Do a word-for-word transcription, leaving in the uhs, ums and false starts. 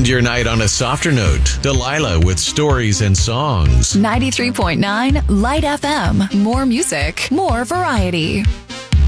your night on a softer note. Delilah with stories and songs. ninety-three point nine Light F M. More music, more variety.